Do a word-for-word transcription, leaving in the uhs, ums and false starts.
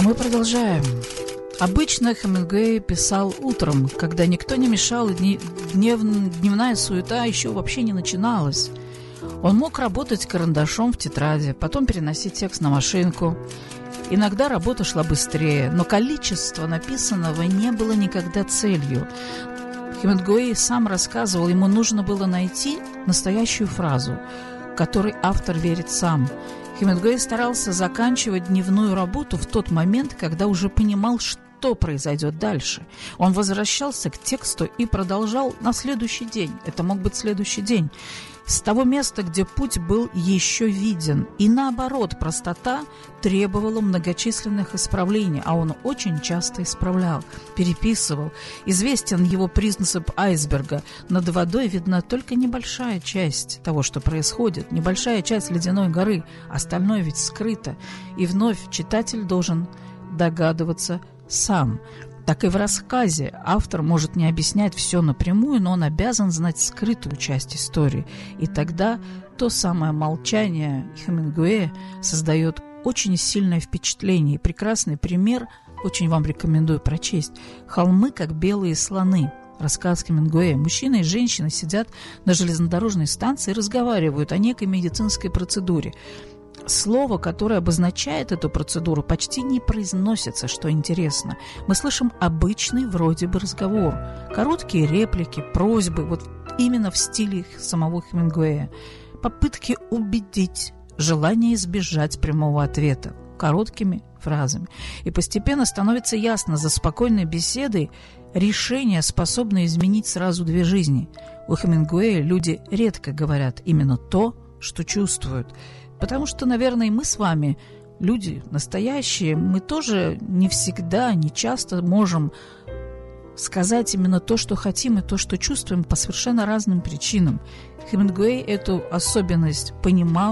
мы продолжаем. Обычно Хемингуэй писал утром, когда никто не мешал, и дни, днев, дневная суета еще вообще не начиналась. Он мог работать карандашом в тетради, потом переносить текст на машинку. Иногда работа шла быстрее, но количество написанного не было никогда целью. Хемингуэй сам рассказывал, ему нужно было найти настоящую фразу, которой автор верит сам. Хемингуэй старался заканчивать дневную работу в тот момент, когда уже понимал, что произойдет дальше. Он возвращался к тексту и продолжал на следующий день. Это мог быть следующий день. С того места, где путь был еще виден. И наоборот, простота требовала многочисленных исправлений, а он очень часто исправлял, переписывал. Известен его принцип айсберга. Над водой видна только небольшая часть того, что происходит, небольшая часть ледяной горы, остальное ведь скрыто. И вновь читатель должен догадываться сам. Так и в рассказе автор может не объяснять все напрямую, но он обязан знать скрытую часть истории. И тогда то самое молчание Хемингуэя создает очень сильное впечатление. И прекрасный пример, очень вам рекомендую прочесть. «Холмы, как белые слоны». Рассказ Хемингуэя. Мужчина и женщина сидят на железнодорожной станции и разговаривают о некой медицинской процедуре. Слово, которое обозначает эту процедуру, почти не произносится, что интересно. Мы слышим обычный вроде бы разговор. Короткие реплики, просьбы, вот именно в стиле самого Хемингуэя. Попытки убедить, желание избежать прямого ответа короткими фразами. И постепенно становится ясно, за спокойной беседой решение способно изменить сразу две жизни. У Хемингуэя люди редко говорят именно то, что чувствуют. Потому что, наверное, и мы с вами, люди настоящие, мы тоже не всегда, не часто можем сказать именно то, что хотим, и то, что чувствуем по совершенно разным причинам. Хемингуэй эту особенность понимал